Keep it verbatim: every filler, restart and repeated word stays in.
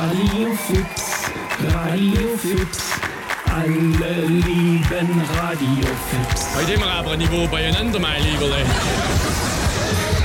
Radiofuchs, Radiofuchs, alle lieben Radiofuchs. Heute immer aber Niveau beieinander, mein Lieber.